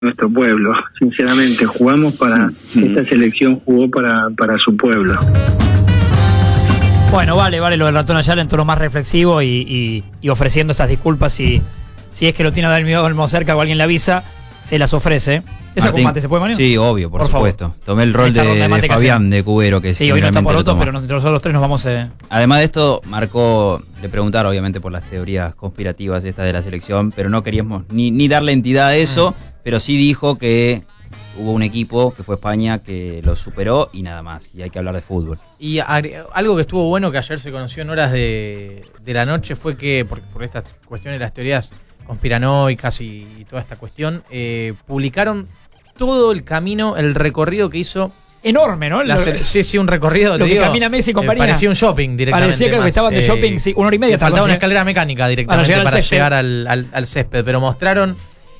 nuestro pueblo, sinceramente, jugamos esta selección jugó para su pueblo. Bueno, vale lo del ratón Ayala en tono más reflexivo y ofreciendo esas disculpas si es que lo tiene a Daniel Olmo cerca o alguien le avisa, se las ofrece. ¿Esa con mate se puede, Mario? Sí, obvio, por supuesto. Favor. Tomé el rol de Fabián, de Cubero, que sí, hoy no está por otro, pero entre nosotros tres nos vamos Además de esto, le preguntaron obviamente por las teorías conspirativas estas de la selección, pero no queríamos ni darle entidad a eso, pero sí dijo que hubo un equipo, que fue España, que lo superó y nada más, y hay que hablar de fútbol. Y algo que estuvo bueno, que ayer se conoció en horas de la noche, fue que, por estas cuestiones de las teorías conspiranoicas y toda esta cuestión, publicaron todo el camino, el recorrido que hizo. Enorme, ¿no? Sí, un recorrido. Lo que camina Messi y compañía. Parecía un shopping directamente. Parecía que estaban de shopping, sí, 1 hora y media. Faltaba una escalera mecánica directamente para llegar al césped, pero mostraron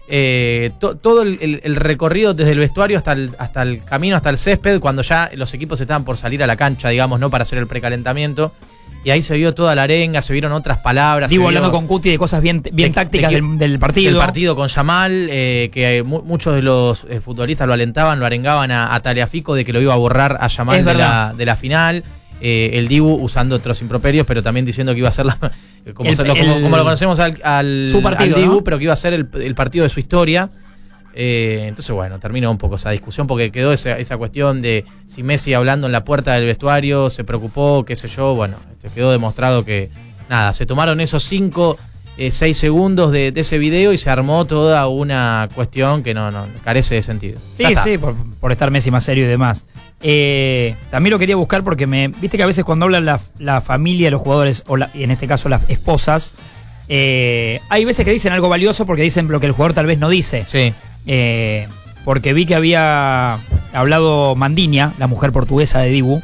todo el recorrido desde el vestuario hasta el camino, hasta el césped, cuando ya los equipos estaban por salir a la cancha, digamos, ¿no? Para hacer el precalentamiento. Y ahí se vio toda la arenga, se vieron otras palabras. Digo, hablando con Cuti de cosas bien tácticas del partido. El partido con Yamal, que muchos de los futbolistas lo alentaban, lo arengaban a Tagliafico de que lo iba a borrar a Yamal de la final. El Dibu usando otros improperios, pero también diciendo que iba a ser como lo conocemos al Dibu, ¿no? Pero que iba a ser el partido de su historia. Entonces, bueno, terminó un poco esa discusión porque quedó esa cuestión de si Messi hablando en la puerta del vestuario se preocupó, qué sé yo. Bueno, quedó demostrado que nada, se tomaron esos 6 segundos de ese video y se armó toda una cuestión que no carece de sentido. Sí, por estar Messi más serio y demás. También lo quería buscar porque viste que a veces cuando hablan la familia de los jugadores, y en este caso las esposas, hay veces que dicen algo valioso porque dicen lo que el jugador tal vez no dice. Sí. Porque vi que había hablado Mandinha, la mujer portuguesa de Dibu,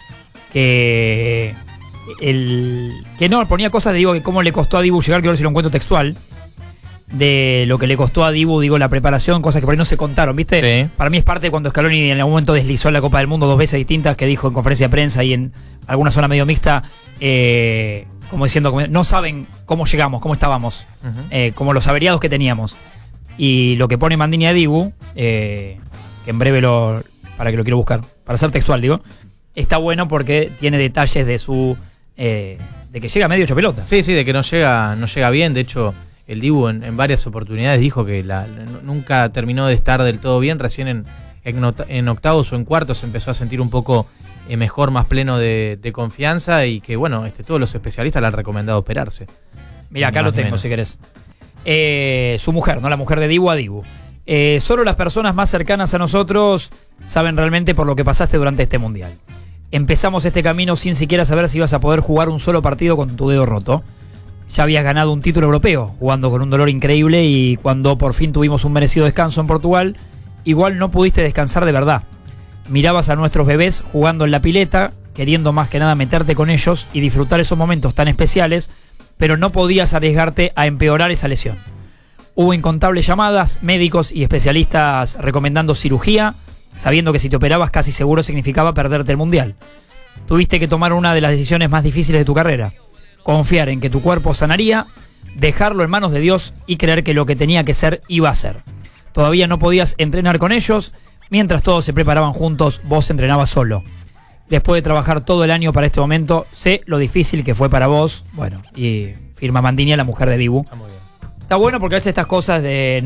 que no, ponía cosas de Dibu, que cómo le costó a Dibu llegar, que ahora si lo encuentro textual, de lo que le costó a Dibu, la preparación, cosas que por ahí no se contaron, ¿viste? Sí. Para mí es parte de cuando Scaloni en algún momento deslizó en la Copa del Mundo 2 veces distintas, que dijo en conferencia de prensa y en alguna zona medio mixta, como diciendo, no saben cómo llegamos, cómo estábamos, como los averiados que teníamos. Y lo que pone Mandinha de Dibu, que en breve para que lo quiero buscar, para ser textual, está bueno porque tiene detalles de de que llega medio hecho pelota. Sí, de que no llega bien. De hecho, el Dibu en varias oportunidades dijo que nunca terminó de estar del todo bien. Recién en octavos o en cuartos se empezó a sentir un poco mejor, más pleno de confianza, y que bueno, todos los especialistas le han recomendado operarse. Mira, acá lo tengo, si querés. Su mujer, ¿no? La mujer de Dibu a Dibu. Solo las personas más cercanas a nosotros saben realmente por lo que pasaste durante este mundial. Empezamos este camino sin siquiera saber si ibas a poder jugar un solo partido con tu dedo roto. Ya habías ganado un título europeo, jugando con un dolor increíble, y cuando por fin tuvimos un merecido descanso en Portugal, igual no pudiste descansar de verdad. Mirabas a nuestros bebés jugando en la pileta, queriendo más que nada meterte con ellos y disfrutar esos momentos tan especiales, pero no podías arriesgarte a empeorar esa lesión. Hubo incontables llamadas, médicos y especialistas recomendando cirugía, sabiendo que si te operabas casi seguro significaba perderte el mundial. Tuviste que tomar una de las decisiones más difíciles de tu carrera: confiar en que tu cuerpo sanaría, dejarlo en manos de Dios y creer que lo que tenía que ser iba a ser. Todavía no podías entrenar con ellos, mientras todos se preparaban juntos, vos entrenabas solo. Después de trabajar todo el año para este momento, sé lo difícil que fue para vos. Bueno, y firma Mandinha, la mujer de Dibu. Está muy bien. Está bueno porque a veces estas cosas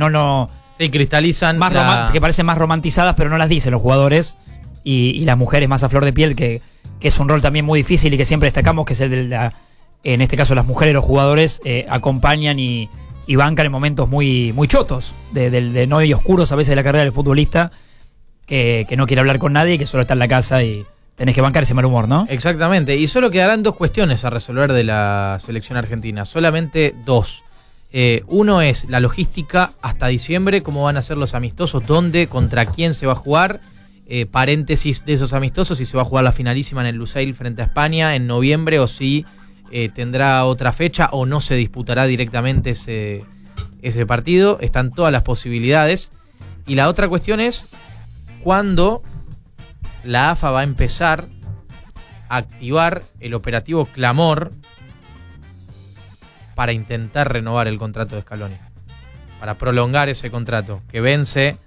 sí, cristalizan que parecen más romantizadas, pero no las dicen los jugadores y las mujeres más a flor de piel, que es un rol también muy difícil y que siempre destacamos, que es el de en este caso las mujeres, los jugadores acompañan y bancan en momentos muy, muy chotos, de no y oscuros a veces de la carrera del futbolista, que no quiere hablar con nadie y que solo está en la casa y tenés que bancar ese mal humor, ¿no? Exactamente, y solo quedarán 2 cuestiones a resolver de la selección argentina, solamente 2. Uno es la logística hasta diciembre, cómo van a ser los amistosos, dónde, contra quién se va a jugar, paréntesis de esos amistosos, si se va a jugar la finalísima en el Lusail frente a España en noviembre, o si tendrá otra fecha o no se disputará directamente ese partido. Están todas las posibilidades. Y la otra cuestión es cuándo la AFA va a empezar a activar el operativo Clamor para intentar renovar el contrato de Scaloni. para prolongar ese contrato que vence